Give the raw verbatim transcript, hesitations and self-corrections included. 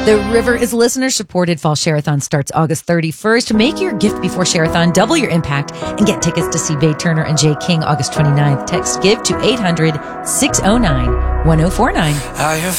The River is listener-supported. Fall Share-a-thon starts August thirty-first. Make your gift before Share-a-thon, double your impact, and get tickets to see Bay Turner and Jay King August twenty-ninth. Text GIVE to eight hundred, six oh nine, one oh four nine.